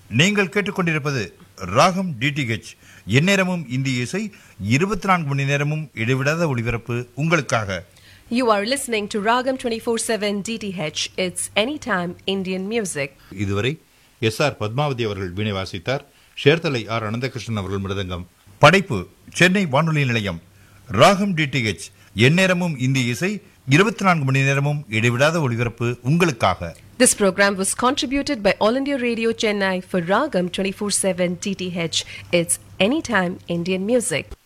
நீங்கள் கேட்டுக்கொண்டிருப்பது ராகம் டிடிஹெச். எந்நேரமும் இந்திய இசை, 24 மணி நேரமும் இடைவிடாத ஒளிபரப்பு உங்களுக்காக. You are listening to Ragam 24/7 DTH. It's anytime Indian music. இதுவரை எஸ்.ஆர். பத்மாவதி அவர்கள் வீணை வாசித்தார். ஷேர்தலை ஆர். அனந்தகிருஷ்ணன் அவர்கள் மிருதங்கம். படைப்பு சென்னை வானொலி நிலையம். ராகம் டிடிஹெச், எந்நேரமும் இந்திய இசை, 24 மணி நேரமும் இடைவிடாத ஒளிபரப்பு உங்களுக்காக. This program was contributed by All India Radio Chennai for Ragam 24/7 DTH. It's anytime Indian music.